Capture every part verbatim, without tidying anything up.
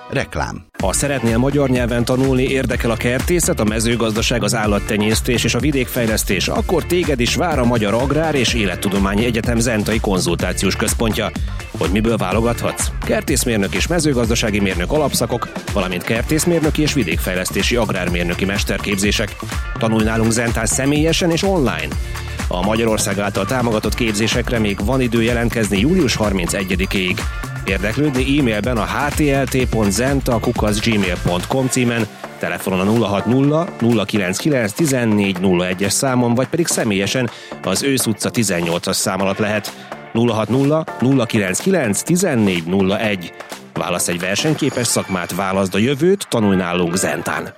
Reklám. Ha szeretnél magyar nyelven tanulni, érdekel a kertészet, a mezőgazdaság, az állattenyésztés és a vidékfejlesztés, akkor téged is vár a Magyar Agrár és Élettudományi Egyetem Zentai Konzultációs Központja. Hogy miből válogathatsz? Kertészmérnök és mezőgazdasági mérnök alapszakok, valamint kertészmérnöki és vidékfejlesztési agrármérnöki mesterképzések. Tanulj nálunk Zentán személyesen és online. A Magyarország által támogatott képzésekre még van idő jelentkezni július harmincegyedikéig. Érdeklődni e-mailben a h t l t pont zenta kukac gmail pont com címen, telefonon a nulla hat nulla nulla kilenc kilenc tizennégy nulla egyes számon, vagy pedig személyesen az Ősz utca tizennyolcas szám alatt lehet. nulla hat nulla nulla kilenc kilenc tizennégy nulla egy. Válasz egy versenyképes szakmát, válaszd a jövőt, tanulj nálunk Zentán.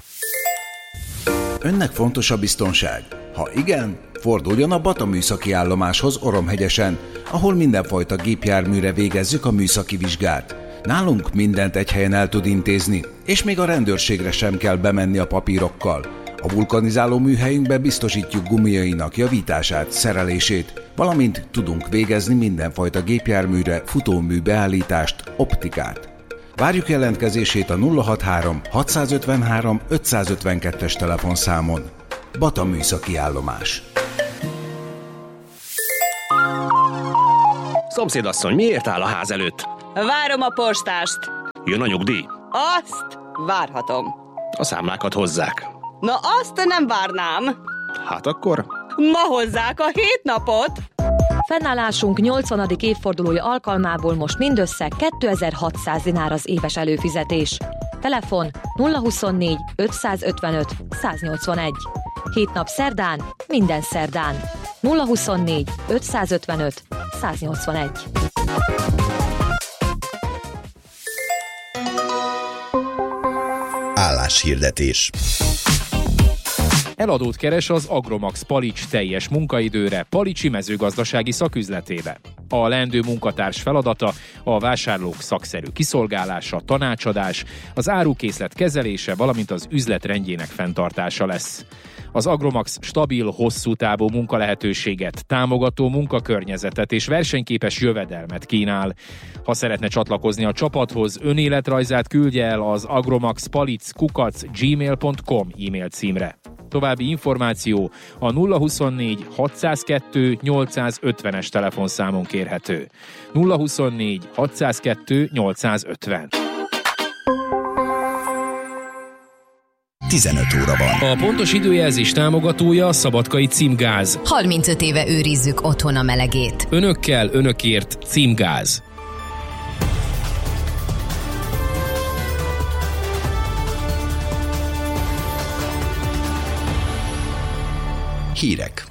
Önnek fontos a biztonság? Ha igen, forduljon a Bata műszaki állomáshoz Oromhegyesen, ahol mindenfajta gépjárműre végezzük a műszaki vizsgát. Nálunk mindent egy helyen el tud intézni, és még a rendőrségre sem kell bemenni a papírokkal. A vulkanizáló műhelyünkben biztosítjuk gumiainak javítását, szerelését, valamint tudunk végezni mindenfajta gépjárműre futómű beállítást, optikát. Várjuk jelentkezését a nulla hatvanhárom hatszázötvenhárom ötszázötvenkettes telefonszámon. Bata műszaki állomás. Szomszédasszony, miért áll a ház előtt? Várom a postást. Jön a nyugdíj? Azt várhatom. A számlákat hozzák. Na azt nem várnám. Hát akkor? Ma hozzák a hét napot. Fennállásunk nyolcvanadik évfordulója alkalmából most mindössze kétezer-hatszáz dinár az éves előfizetés. Telefon nulla huszonnégy ötszázötvenöt száznyolcvanegy. Hét nap szerdán, minden szerdán. nulla huszonnégy ötszázötvenöt száznyolcvanegy. Álláshirdetés. Eladót keres az Agromax Palics teljes munkaidőre Palicsi mezőgazdasági szaküzletébe. A leendő munkatárs feladata a vásárlók szakszerű kiszolgálása, tanácsadás, az árukészlet kezelése, valamint az üzlet rendjének fenntartása lesz. Az Agromax stabil, hosszú távú munkalehetőséget, támogató munkakörnyezetet és versenyképes jövedelmet kínál. Ha szeretne csatlakozni a csapathoz, önéletrajzát küldje el az agromaxpalic kukac gmail pont com e-mail címre. További információ a nulla huszonnégy hatszázkettő nyolcszázötvenes telefonszámon kérhető. nulla huszonnégy hatszázkettő nyolcszázötven. tizenöt óra van. A pontos időjelzés támogatója a Szabadkai Címgáz. harmincöt éve őrizzük otthon a melegét. Önökkel, önökért Címgáz. Hírek.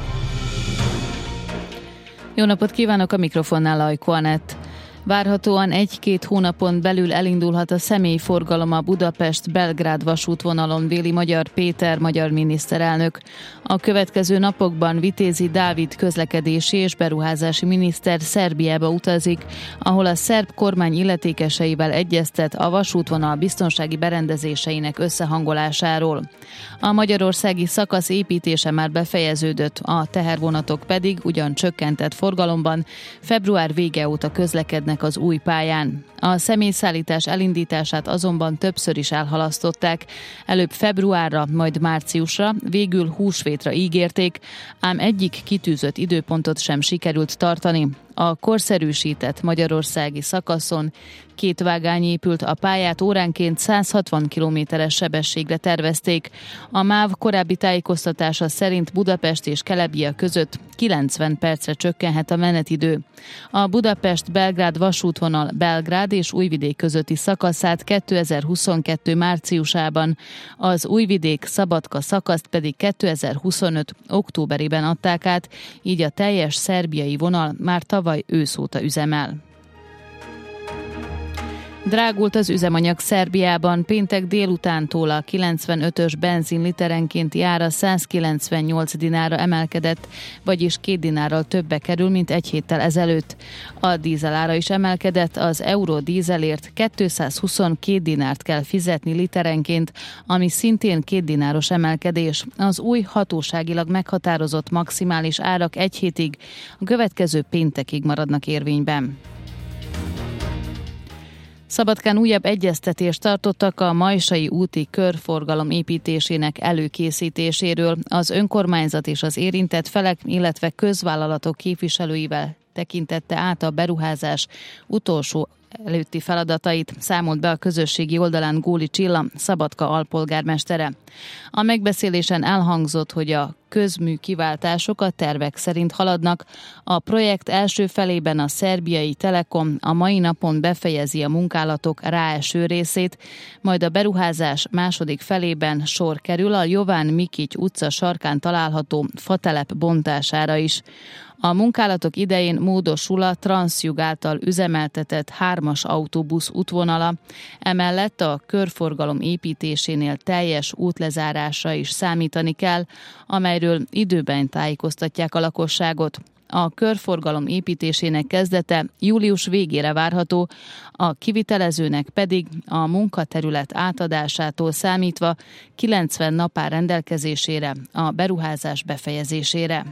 Jó napot kívánok, a mikrofonnál Ajko Anett. Várhatóan egy-két hónapon belül elindulhat a személyforgalom a Budapest-Belgrád vasútvonalon, véli Magyar Péter magyar miniszterelnök. A következő napokban Vitézi Dávid közlekedési és beruházási miniszter Szerbiába utazik, ahol a szerb kormány illetékeseivel egyeztet a vasútvonal biztonsági berendezéseinek összehangolásáról. A magyarországi szakasz építése már befejeződött, a tehervonatok pedig ugyan csökkentett forgalomban február vége óta közlekednek az új pályán. A személyszállítás elindítását azonban többször is elhalasztották, előbb februárra, majd márciusra, végül húsvétra ígérték, ám egyik kitűzött időpontot sem sikerült tartani. A korszerűsített magyarországi szakaszon két vágány épült, a pályát óránként száz hatvan kilométeres sebességre tervezték. A MÁV korábbi tájékoztatása szerint Budapest és Kelebia között kilencven percre csökkenhet a menetidő. A Budapest-Belgrád vasútvonal Belgrád és Újvidék közötti szakaszát kétezer-huszonkettő márciusában, az Újvidék-Szabadka szakaszt pedig kétezer-huszonöt októberében adták át, így a teljes szerbiai vonal már tavaly ősz óta üzemel. Drágult az üzemanyag Szerbiában, péntek délutántól a kilencvenötös benzin literenkénti ára százkilencvennyolc dinárra emelkedett, vagyis két dinárral többe kerül, mint egy héttel ezelőtt. A dízel ára is emelkedett, az euró dízelért kétszázhuszonkét dinárt kell fizetni literenként, ami szintén két dináros emelkedés. Az új hatóságilag meghatározott maximális árak egy hétig, a következő péntekig maradnak érvényben. Szabadkán újabb egyeztetést tartottak a Majsai úti körforgalom építésének előkészítéséről. Az önkormányzat és az érintett felek, illetve közvállalatok képviselőivel tekintette át a beruházás utolsó előtti feladatait, számolt be a közösségi oldalán Góli Csilla, Szabadka alpolgármestere. A megbeszélésen elhangzott, hogy a közmű kiváltások a tervek szerint haladnak. A projekt első felében a szerbiai Telekom a mai napon befejezi a munkálatok ráeső részét, majd a beruházás második felében sor kerül a Jován Mikics utca sarkán található fatelep bontására is. A munkálatok idején módosul a Transjug által üzemeltetett hármas autóbusz útvonala, emellett a körforgalom építésénél teljes útlezárásra is számítani kell, amelyről időben tájékoztatják a lakosságot. A körforgalom építésének kezdete július végére várható, a kivitelezőnek pedig a munkaterület átadásától számítva kilencven nap áll rendelkezésére a beruházás befejezésére.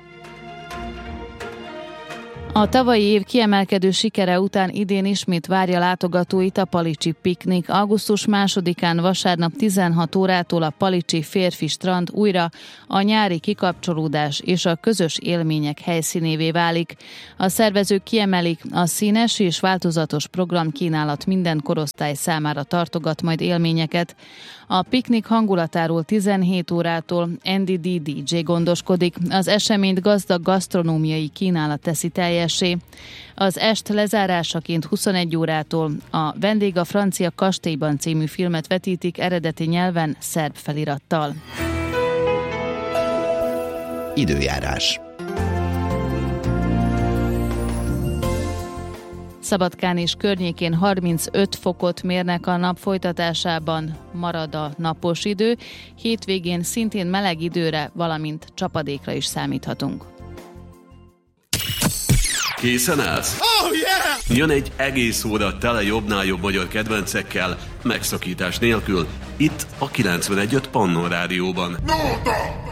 A tavalyi év kiemelkedő sikere után idén ismét várja látogatóit a Palicsi piknik. augusztus másodikán vasárnap tizenhat órától a Palicsi férfi strand újra a nyári kikapcsolódás és a közös élmények helyszínévé válik. A szervezők kiemelik, a színes és változatos programkínálat minden korosztály számára tartogat majd élményeket. A piknik hangulatáról tizenhét órától Andy D. dé dzsé gondoskodik. Az eseményt gazdag gasztronómiai kínálat teszi teljessé. Az est lezárásaként huszonegy órától a Vendég a francia kastélyban című filmet vetítik eredeti nyelven szerb felirattal. Időjárás. Szabadkán és környékén harmincöt fokot mérnek, a nap folytatásában marad a napos idő, hétvégén szintén meleg időre, valamint csapadékra is számíthatunk. Készen állsz? Oh, yeah! Jön egy egész óra tele jobbnál jobb magyar kedvencekkel, megszakítás nélkül, itt a kilencvenegy öt Pannon Rádióban. No,